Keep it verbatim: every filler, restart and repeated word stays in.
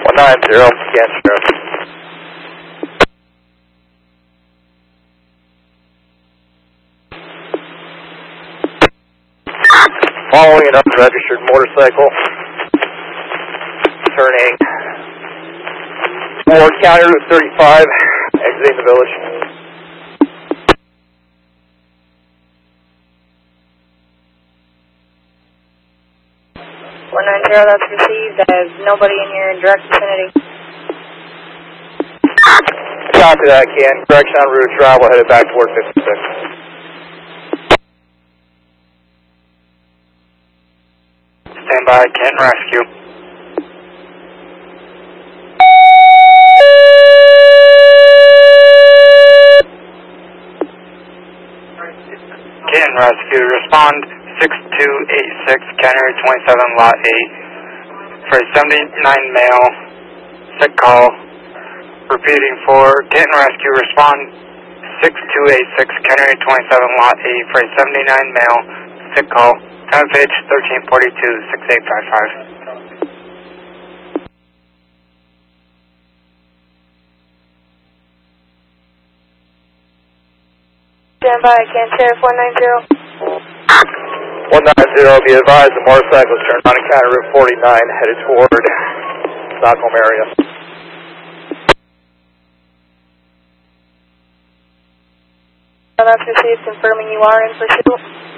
one nine zero, scan Sheriff. Following an unregistered motorcycle, turning toward County Route thirty-five, exiting the village. one nine zero, that's received. I have nobody in your direct vicinity. Copy that, Ken. Correction on route travel headed back toward fifty-six. Stand by, Ken Rescue. Ken Rescue, respond six two eight six, County twenty-seven, Lot eight, for a seventy-nine male, sick call. Repeating for Ken Rescue, respond six two eight six, County twenty-seven, Lot eight, for a seventy-nine male, sick call. Time page thirteen forty-two, six eight five five. Stand by, Ken Sheriff one nine zero. one nine zero, be advised the motorcycle is turned on in County Route forty-nine, headed toward Stockholm area. That's received, confirming you are in pursuit.